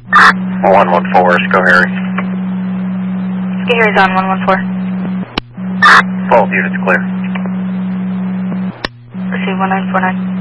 114, Schoharie. Schoharie's on 114. Both units clear. Receive 1949.